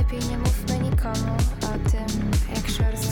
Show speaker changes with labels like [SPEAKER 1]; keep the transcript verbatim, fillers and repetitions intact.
[SPEAKER 1] Lepiej nie mówmy nikomu o tym, jak szor